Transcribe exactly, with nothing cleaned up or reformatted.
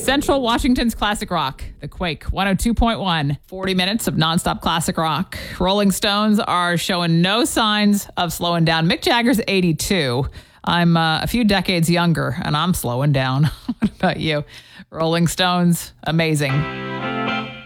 Central Washington's classic rock, The Quake, one oh two point one. forty minutes of nonstop classic rock. Rolling Stones are showing no signs of slowing down. Mick Jagger's eighty-two. I'm uh, a few decades younger, and I'm slowing down. What about you? Rolling Stones, amazing.